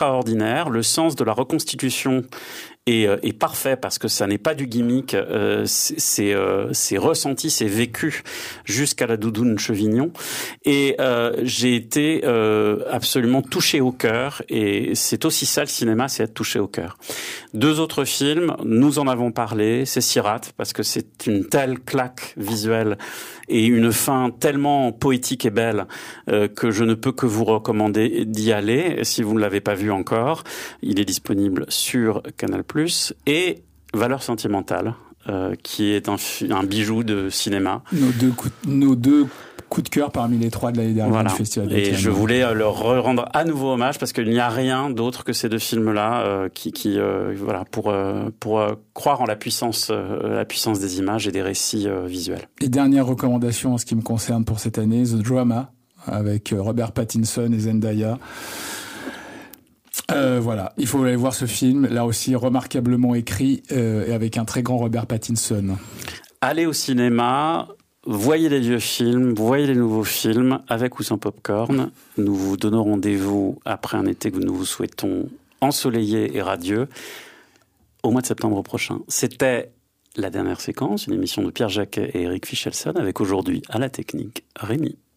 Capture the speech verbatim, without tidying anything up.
extraordinaire. Le sens de la reconstitution est, euh, est parfait parce que ça n'est pas du gimmick, euh, c'est, c'est, euh, c'est ressenti, c'est vécu jusqu'à la doudoune chevignon. Et euh, j'ai été euh, absolument touché au cœur. Et c'est aussi ça le cinéma, c'est être touché au cœur. Deux autres films, nous en avons parlé, c'est Sirat, parce que c'est une telle claque visuelle et une fin tellement poétique et belle euh, que je ne peux que vous recommander d'y aller si vous ne l'avez pas vu encore. Il est disponible sur Canal+. Et Valeurs sentimentales, euh, qui est un, un bijou de cinéma. Nos deux coups, nos deux coups de cœur parmi les trois de l'année dernière voilà. du Festival. Et je voulais leur rendre à nouveau hommage parce qu'il n'y a rien d'autre que ces deux films-là euh, qui, qui euh, voilà, pour euh, pour euh, croire en la puissance, euh, la puissance des images et des récits euh, visuels. Et dernière recommandation en ce qui me concerne pour cette année, The Drama avec Robert Pattinson et Zendaya. Euh, voilà, il faut aller voir ce film, là aussi remarquablement écrit euh, et avec un très grand Robert Pattinson. Allez au cinéma, voyez les vieux films, voyez les nouveaux films, avec ou sans popcorn. Nous vous donnons rendez-vous après un été que nous vous souhaitons ensoleillé et radieux au mois de septembre prochain. C'était La Dernière Séquence, une émission de Pierre Jacquet et Eric Fichelson, avec aujourd'hui à la technique Rémi.